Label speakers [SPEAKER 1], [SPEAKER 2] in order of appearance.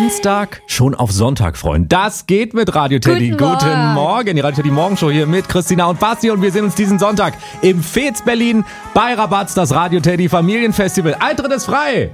[SPEAKER 1] Dienstag schon auf Sonntag freuen. Das geht mit Radio Teddy. Guten Morgen. Die Radio Teddy Morgenshow hier mit Christina und Basti. Und wir sehen uns diesen Sonntag im Fez Berlin bei Rabatz, das Radio Teddy Familienfestival. Eintritt ist frei.